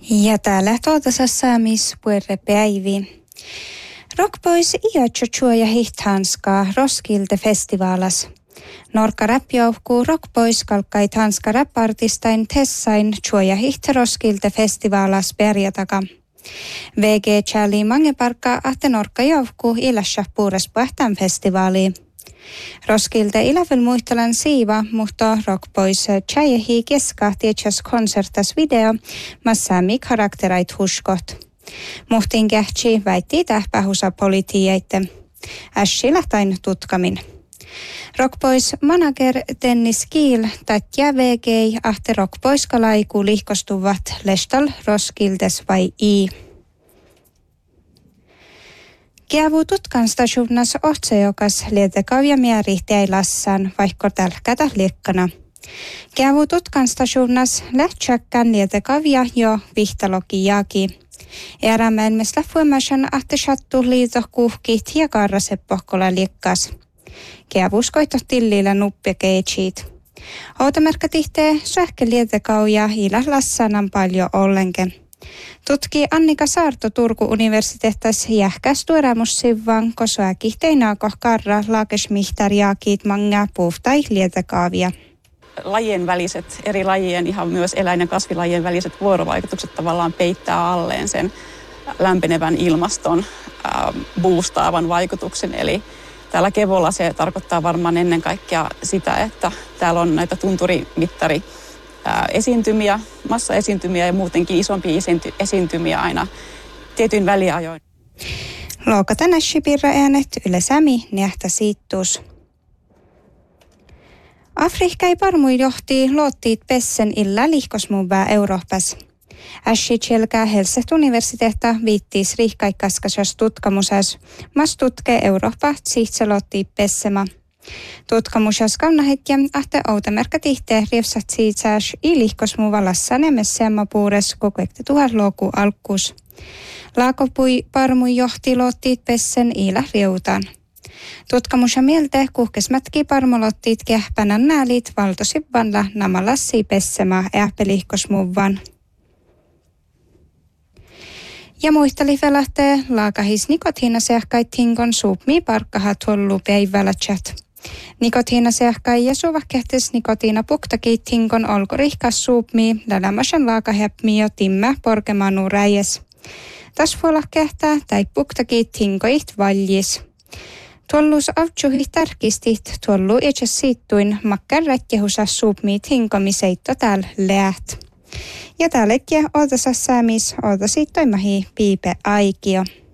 Ja täällä tuotassa saamis päivi. Rockboys iätsätsua ja hihtanskaa Roskilde festivalas. Norka räppjoukkuu Rockboys kalkkai tanska räppartistain Tessain tsuoja hihta Roskilde festivalas perjataka. VG Charlie mangeparkka ahte Norka joukkuu ilässä puures pähtän festivaaliin. Roskilde ilävel muistelan siiva, mutta Rockboys tjäjehi keskahti etsäs konsertas video, massami karakterait huskot. Muhtin kähtsi väitti tähpähusa politiijäitte. Ässi lähtain tutkamin. Rockboys manager Dennis Kiel tatja VG ahte Rockboys kalaiku lihkostuvat lestal Roskildes vai i. Kiavu tutkan stationas otsejokas lietekavia mierihteä lassan, vaikka tälkätä liekkana. Kiavu tutkan stationas lähtsäkkän lietekavia jo vihtalokijaaki. Erämäelmes lähfuemasan ahte sattu liitokuhkit ja karraseppohkola liekkas. Kiavus koitto tillillä nuppikeitsit. Outamerkka tihtee sähkö lietekauja ila lassanan paljon ollenken. Tutki Annika Saarto Turku universiteettas jähkäs tuoremussivvan, kosoa kihteinaakoh karra laakesmihtariaakit manga puhtai lietekaavia. Lajien väliset, eri lajien, ihan myös eläin- ja kasvilajien väliset vuorovaikutukset tavallaan peittää alleen sen lämpenevän ilmaston boostaavan vaikutuksen. Eli täällä Kevolla se tarkoittaa varmaan ennen kaikkea sitä, että täällä on näitä tunturimittari esiintymiä, massaesiintymiä ja muutenkin isompia esiintymiä aina tietyin väliajoin. Louka tänäsi pirra äänet yle sämi nähtä siittuus. Afrikka ei parmui johti luottiit pessen illa lihkosmuuvää Euroopas. Ässi tjelkää Helset universiteetta viittiis rihkaikaskasas tutkamusas, mas tutke Eurooppa sihtselottiit pessema. Tutkamusas kaunahetja ahte outamerkka tihtee rievsat siitsääs i lihkosmuuva lassan ja messeämä puures kokuekte 1000-luku alkuus. Laakopui parmui johti luottiit pessen ila riutaan. Tutkamusa mieltä kuhkesmätki parmolottiit kähpänän näälit valtosivvanla namalassi pessemä ähpelihkosmuvan. Ja muisteli velähtee laakahis nikotiinaseahkait hinkon suupmii parkkahat hollu päivälätsät. Nikotiinaseahkai ja suvahkehtis nikotiinapuktakiit hinkon olkorihkas suupmii lälämäsen laakahäppmii jo timmä porkemanu räjes. Tas vuolahkehtää tai puktakiit hinkoit valjis. Tuollus avtsuhih tarkistit tuollu itse siittuin makkan rätkehusa suupmiit hinkomiseitto tääl läht. Ja täällekin ootasas saamis ootasiit toimahi piipe aikio.